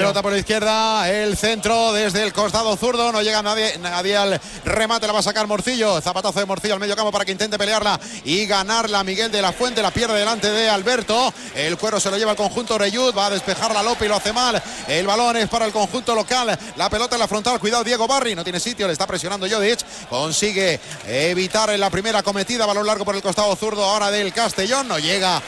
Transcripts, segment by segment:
pelota por la izquierda, el centro desde el costado zurdo, no llega nadie al remate, la va a sacar Morcillo, zapatazo de Morcillo al medio campo para que intente pelearla y ganarla Miguel de la Fuente, la pierde delante de Alberto, el cuero se lo lleva el conjunto Oreyud, va a despejar la Lope y lo hace mal, el balón es para el conjunto local, la pelota en la frontal, cuidado Diego Barry, no tiene sitio, le está presionando Jodic, consigue evitar en la primera cometida, balón largo por el costado zurdo ahora del Castellón, no llega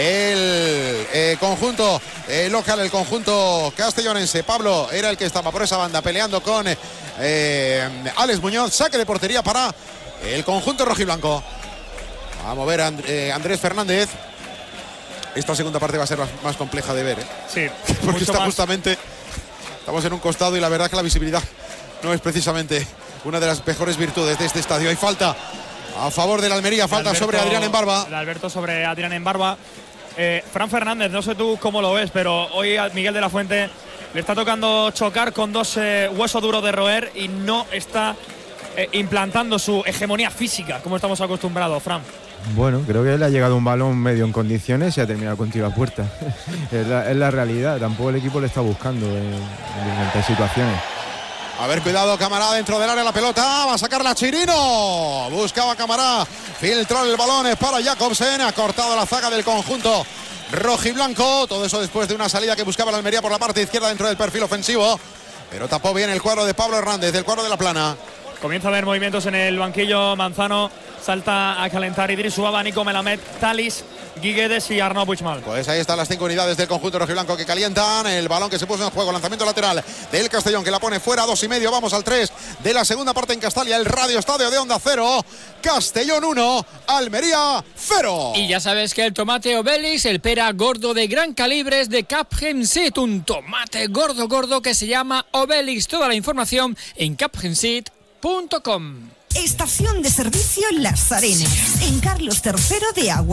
el conjunto local, el conjunto castellonense. Pablo era el que estaba por esa banda peleando con Alex Muñoz, saque de portería para el conjunto rojiblanco. Vamos a ver Andrés Fernández. Esta segunda parte va a ser más compleja de ver, Sí, porque está justamente, estamos en un costado y la verdad que la visibilidad no es precisamente una de las mejores virtudes de este estadio. Hay falta a favor de la Almería, falta Alberto, sobre Adrián Embarba. Alberto sobre Adrián Embarba. Fran Fernández, no sé tú cómo lo ves, pero hoy a Miguel de la Fuente le está tocando chocar con dos huesos duros de roer y no está implantando su hegemonía física como estamos acostumbrados, Fran. Bueno, creo que le ha llegado un balón medio en condiciones y ha terminado con tiro a puerta. es la realidad, tampoco el equipo le está buscando en diferentes situaciones. A ver, cuidado, Camará dentro del área, la pelota, va a sacarla Chirino. Buscaba Camará, filtró el balón, es para Jacobsen, ha cortado la zaga del conjunto rojiblanco. Todo eso después de una salida que buscaba la Almería por la parte izquierda dentro del perfil ofensivo. Pero tapó bien el cuadro de Pablo Hernández, del cuadro de la Plana. Comienza a haber movimientos en el banquillo. Manzano salta a calentar Idris Uaba, Nico Melamed, Talis, Guiguedes y Arnaud Puigmal. Pues ahí están las 5 unidades del conjunto rojiblanco que calientan. El balón que se puso en juego, lanzamiento lateral del Castellón que la pone fuera, 2,5. Vamos al 3 de la segunda parte en Castalia, el Radio Estadio de Onda Cero. Castellón 1, Almería 0. Y ya sabes que el tomate Obelix, el pera gordo de gran calibre es de Capgemsit, un tomate gordo que se llama Obelix. Toda la información en capgemsit.com. Estación de servicio Las Arenas, en Carlos III de Agua.